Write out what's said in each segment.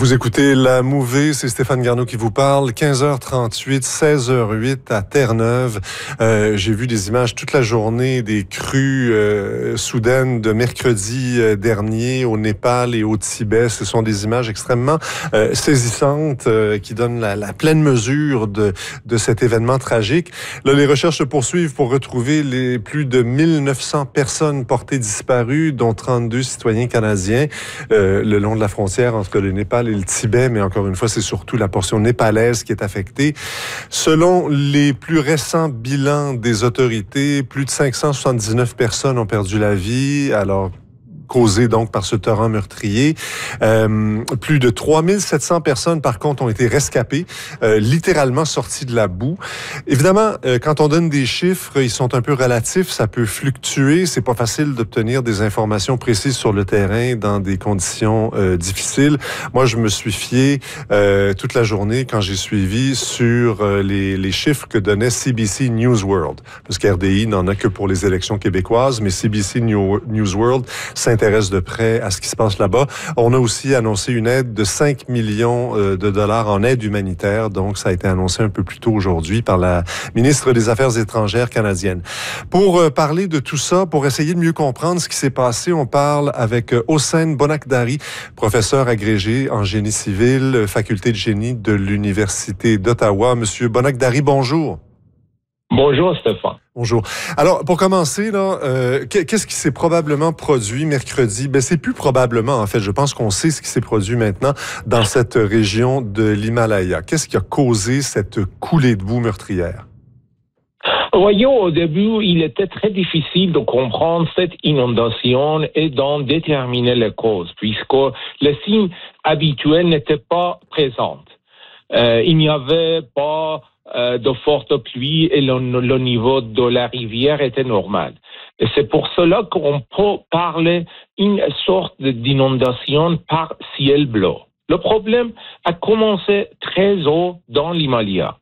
Vous écoutez La Mouvée, c'est Stéphane Garneau qui vous parle. 15h38, 16h08 à Terre-Neuve. J'ai vu des images toute la journée des crues soudaines de mercredi dernier au Népal et au Tibet. Ce sont des images extrêmement saisissantes qui donnent la pleine mesure de cet événement tragique. Là, les recherches se poursuivent pour retrouver les plus de 1900 personnes portées disparues, dont 32 citoyens canadiens, le long de la frontière entre le Népal et le Tibet, mais encore une fois, c'est surtout la portion népalaise qui est affectée. Selon les plus récents bilans des autorités, plus de 579 personnes ont perdu la vie, alors causé donc par ce torrent meurtrier. Plus de 3700 personnes, par contre, ont été rescapées, littéralement sorties de la boue. Évidemment, quand on donne des chiffres, ils sont un peu relatifs, ça peut fluctuer, c'est pas facile d'obtenir des informations précises sur le terrain dans des conditions difficiles. Moi, je me suis fié toute la journée, quand j'ai suivi, sur les chiffres que donnait CBC News World, parce qu'RDI n'en a que pour les élections québécoises, mais CBC News World s'intéresse de près à ce qui se passe là-bas. On a aussi annoncé une aide de 5 millions de dollars en aide humanitaire. Donc, ça a été annoncé un peu plus tôt aujourd'hui par la ministre des Affaires étrangères canadienne. Pour parler de tout ça, pour essayer de mieux comprendre ce qui s'est passé, on parle avec Hossein Bonakhdari, professeur agrégé en génie civil, faculté de génie de l'Université d'Ottawa. Monsieur Bonakhdari, bonjour. Bonjour Stéphane. Bonjour. Alors, pour commencer, là, qu'est-ce qui s'est probablement produit mercredi? Ben, c'est plus probablement, en fait. Je pense qu'on sait ce qui s'est produit maintenant dans cette région de l'Himalaya. Qu'est-ce qui a causé cette coulée de boue meurtrière? Voyons, au début, il était très difficile de comprendre cette inondation et d'en déterminer les causes, puisque les signes habituels n'étaient pas présents. Il n'y avait pas de fortes pluies et le niveau de la rivière était normal. Et c'est pour cela qu'on peut parler d'une sorte d'inondation par ciel bleu. Le problème a commencé très haut dans l'Himalaya.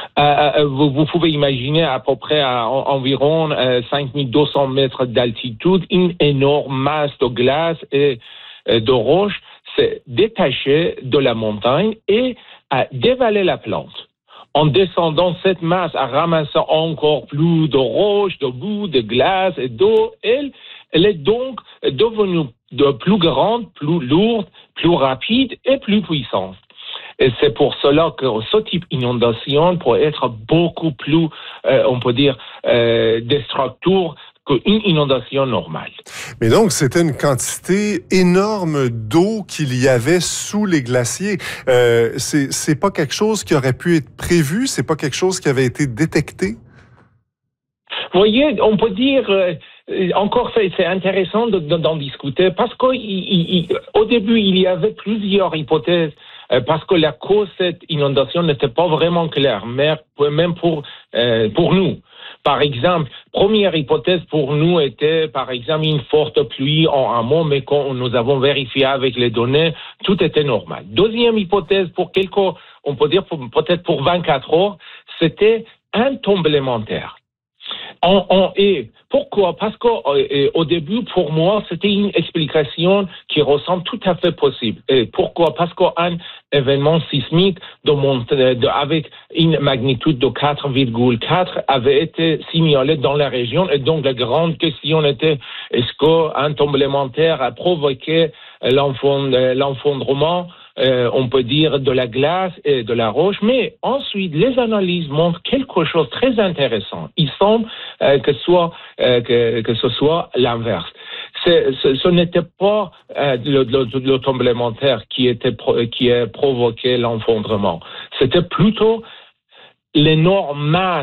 Vous pouvez imaginer à peu près à environ 5200 mètres d'altitude, une énorme masse de glace et de roches s'est détachée de la montagne et a dévalé la plante. En descendant, cette masse a ramassé encore plus de roches, de boue, de glace et d'eau. Elle est donc devenue de plus grande, plus lourde, plus rapide et plus puissante. Et c'est pour cela que ce type d'inondation peut être beaucoup plus, on peut dire, destructeur qu'une inondation normale. Mais donc, c'était une quantité énorme d'eau qu'il y avait sous les glaciers. C'est pas quelque chose qui aurait pu être prévu? C'est pas quelque chose qui avait été détecté? Vous voyez, on peut dire... encore, c'est intéressant d'en discuter parce qu'au début, il y avait plusieurs hypothèses parce que la cause de cette inondation n'était pas vraiment claire, même pour nous. Par exemple, première hypothèse pour nous était, par exemple, une forte pluie en amont, mais quand nous avons vérifié avec les données, tout était normal. Deuxième hypothèse pour on peut dire peut-être pour 24 heures, c'était un tremblement de terre. Et pourquoi? Parce qu'au début, pour moi, c'était une explication qui ressemble tout à fait possible. Et pourquoi? Parce qu'un événement sismique avec une magnitude de 4,4 avait été signalé dans la région. Et donc, la grande question était, est-ce qu'un tremblement de terre a provoqué l'effondrement on peut dire de la glace et de la roche, mais ensuite les analyses montrent quelque chose de très intéressant. Il semble que ce soit l'inverse. Ce n'était pas le tremblement de terre qui a provoqué l'effondrement. C'était plutôt l'énorme masse